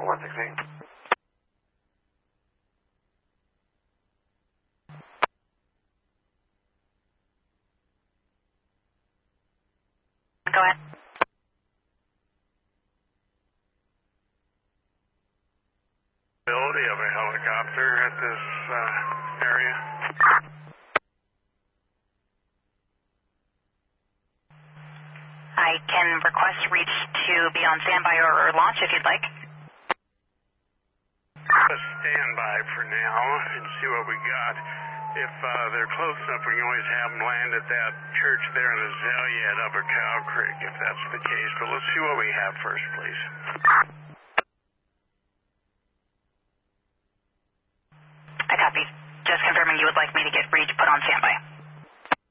168. Go ahead. Ability of a helicopter at this area. I can request reach to be on standby or launch if you'd like. Just stand by for now and see what we got. If they're close enough, we can always have them land at that church there in Azalea at Upper Cow Creek, if that's the case. But let's see what we have first, please. I copy. Just confirming you would like me to get reach put on standby.